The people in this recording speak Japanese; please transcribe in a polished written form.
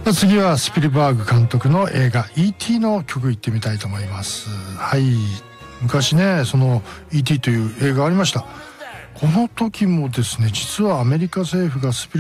次はスピルバーグ監督の映画 E.T. の曲いってみたいと思います。はい、昔ね、その E.T. という映画ありました。この時もですね、実はアメリカ政府がスピル